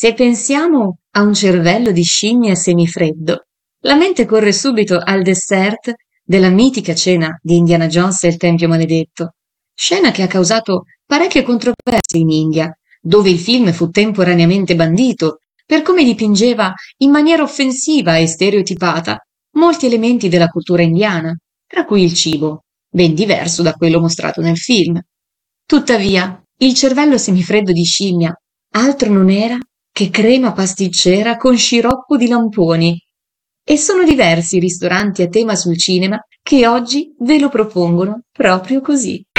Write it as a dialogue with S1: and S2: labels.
S1: Se pensiamo a un cervello di scimmia semifreddo, la mente corre subito al dessert della mitica cena di Indiana Jones e il Tempio Maledetto, scena che ha causato parecchie controversie in India, dove il film fu temporaneamente bandito per come dipingeva in maniera offensiva e stereotipata molti elementi della cultura indiana, tra cui il cibo, ben diverso da quello mostrato nel film. Tuttavia, il cervello semifreddo di scimmia altro non era che crema pasticcera con sciroppo di lamponi. E sono diversi i ristoranti a tema sul cinema che oggi ve lo propongono proprio così.